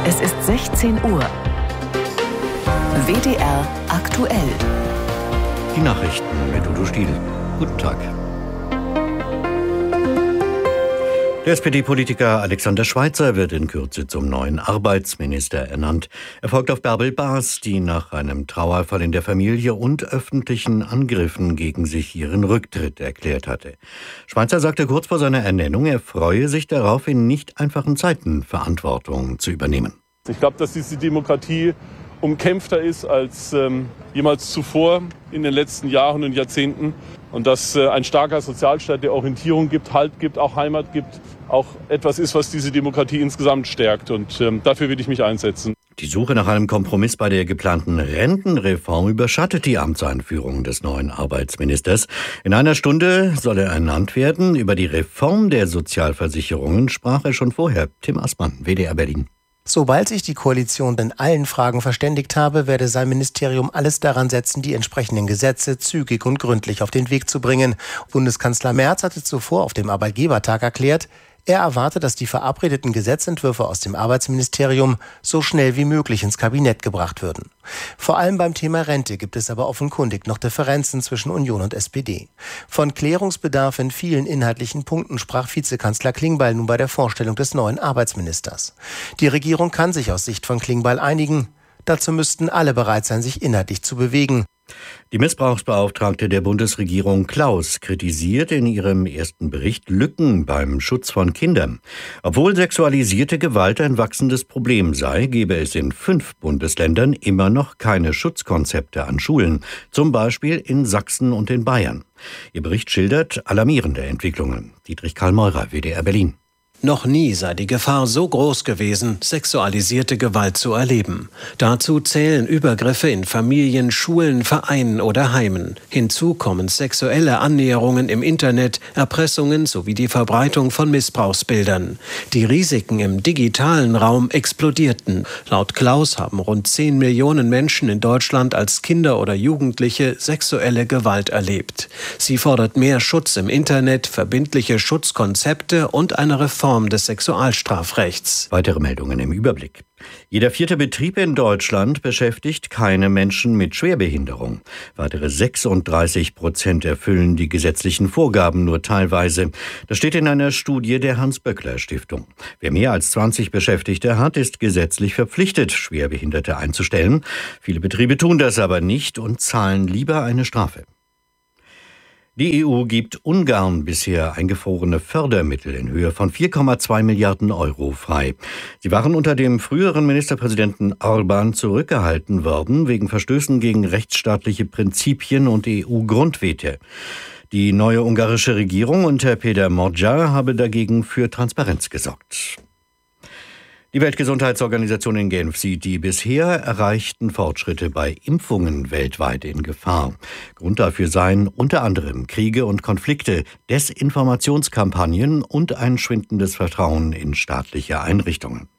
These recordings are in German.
Es ist 16 Uhr. WDR aktuell. Die Nachrichten mit Udo Stiel. Guten Tag. Der SPD-Politiker Alexander Schweitzer wird in Kürze zum neuen Arbeitsminister ernannt. Er folgt auf Bärbel Baas, die nach einem Trauerfall in der Familie und öffentlichen Angriffen gegen sich ihren Rücktritt erklärt hatte. Schweitzer sagte kurz vor seiner Ernennung, er freue sich darauf, in nicht einfachen Zeiten Verantwortung zu übernehmen. Ich glaube, dass diese Demokratie umkämpfter ist als jemals zuvor in den letzten Jahren und Jahrzehnten. Und dass ein starker Sozialstaat, der Orientierung gibt, Halt gibt, auch Heimat gibt, auch etwas ist, was diese Demokratie insgesamt stärkt. Und dafür will ich mich einsetzen. Die Suche nach einem Kompromiss bei der geplanten Rentenreform überschattet die Amtseinführung des neuen Arbeitsministers. In einer Stunde soll er ernannt werden. Über die Reform der Sozialversicherungen sprach er schon vorher. Tim Aßmann, WDR Berlin. Sobald sich die Koalition in allen Fragen verständigt habe, werde sein Ministerium alles daran setzen, die entsprechenden Gesetze zügig und gründlich auf den Weg zu bringen. Bundeskanzler Merz hatte zuvor auf dem Arbeitgebertag erklärt, er erwarte, dass die verabredeten Gesetzentwürfe aus dem Arbeitsministerium so schnell wie möglich ins Kabinett gebracht würden. Vor allem beim Thema Rente gibt es aber offenkundig noch Differenzen zwischen Union und SPD. Von Klärungsbedarf in vielen inhaltlichen Punkten sprach Vizekanzler Klingbeil nun bei der Vorstellung des neuen Arbeitsministers. Die Regierung kann sich aus Sicht von Klingbeil einigen. Dazu müssten alle bereit sein, sich inhaltlich zu bewegen. Die Missbrauchsbeauftragte der Bundesregierung Klaus kritisiert in ihrem ersten Bericht Lücken beim Schutz von Kindern. Obwohl sexualisierte Gewalt ein wachsendes Problem sei, gebe es in 5 Bundesländern immer noch keine Schutzkonzepte an Schulen, zum Beispiel in Sachsen und in Bayern. Ihr Bericht schildert alarmierende Entwicklungen. Dietrich Karl Meurer, WDR Berlin. Noch nie sei die Gefahr so groß gewesen, sexualisierte Gewalt zu erleben. Dazu zählen Übergriffe in Familien, Schulen, Vereinen oder Heimen. Hinzu kommen sexuelle Annäherungen im Internet, Erpressungen sowie die Verbreitung von Missbrauchsbildern. Die Risiken im digitalen Raum explodierten. Laut Klaus haben rund 10 Millionen Menschen in Deutschland als Kinder oder Jugendliche sexuelle Gewalt erlebt. Sie fordert mehr Schutz im Internet, verbindliche Schutzkonzepte und eine Reform des Sexualstrafrechts. Weitere Meldungen im Überblick. Jeder 4. Betrieb in Deutschland beschäftigt keine Menschen mit Schwerbehinderung. Weitere 36% erfüllen die gesetzlichen Vorgaben nur teilweise. Das steht in einer Studie der Hans-Böckler-Stiftung. Wer mehr als 20 Beschäftigte hat, ist gesetzlich verpflichtet, Schwerbehinderte einzustellen. Viele Betriebe tun das aber nicht und zahlen lieber eine Strafe. Die EU gibt Ungarn bisher eingefrorene Fördermittel in Höhe von 4,2 Milliarden Euro frei. Sie waren unter dem früheren Ministerpräsidenten Orbán zurückgehalten worden wegen Verstößen gegen rechtsstaatliche Prinzipien und EU-Grundwerte. Die neue ungarische Regierung unter Péter Magyar habe dagegen für Transparenz gesorgt. Die Weltgesundheitsorganisation in Genf sieht die bisher erreichten Fortschritte bei Impfungen weltweit in Gefahr. Grund dafür seien unter anderem Kriege und Konflikte, Desinformationskampagnen und ein schwindendes Vertrauen in staatliche Einrichtungen.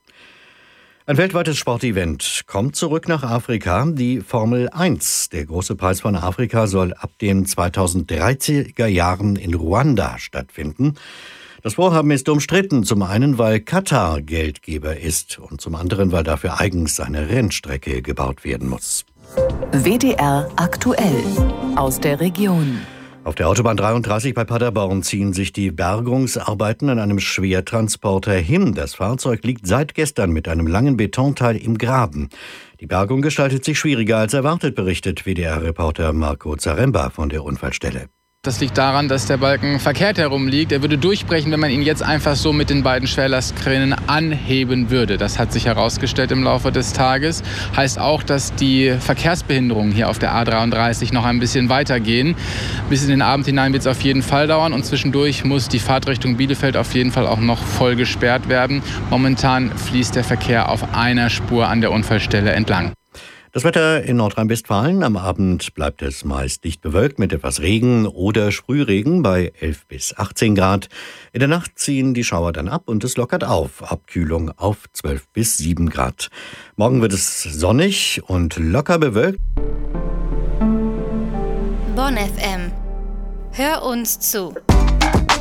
Ein weltweites Sportevent kommt zurück nach Afrika, die Formel 1. Der große Preis von Afrika soll ab den 2030er Jahren in Ruanda stattfinden. Das Vorhaben ist umstritten, zum einen, weil Katar Geldgeber ist und zum anderen, weil dafür eigens eine Rennstrecke gebaut werden muss. WDR aktuell aus der Region. Auf der Autobahn 33 bei Paderborn ziehen sich die Bergungsarbeiten an einem Schwertransporter hin. Das Fahrzeug liegt seit gestern mit einem langen Betonteil im Graben. Die Bergung gestaltet sich schwieriger als erwartet, berichtet WDR-Reporter Marco Zaremba von der Unfallstelle. Das liegt daran, dass der Balken verkehrt herum liegt. Er würde durchbrechen, wenn man ihn jetzt einfach so mit den beiden Schwerlastkränen anheben würde. Das hat sich herausgestellt im Laufe des Tages. Heißt auch, dass die Verkehrsbehinderungen hier auf der A33 noch ein bisschen weitergehen. Bis in den Abend hinein wird es auf jeden Fall dauern und zwischendurch muss die Fahrtrichtung Bielefeld auf jeden Fall auch noch voll gesperrt werden. Momentan fließt der Verkehr auf einer Spur an der Unfallstelle entlang. Das Wetter in Nordrhein-Westfalen. Am Abend bleibt es meist dicht bewölkt mit etwas Regen oder Sprühregen bei 11 bis 18 Grad. In der Nacht ziehen die Schauer dann ab und es lockert auf. Abkühlung auf 12 bis 7 Grad. Morgen wird es sonnig und locker bewölkt. Bonn FM. Hör uns zu.